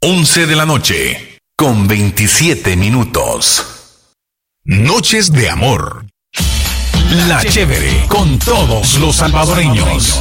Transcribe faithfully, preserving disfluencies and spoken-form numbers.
once de la noche, con veintisiete minutos. Noches de amor. La chévere, con todos los salvadoreños.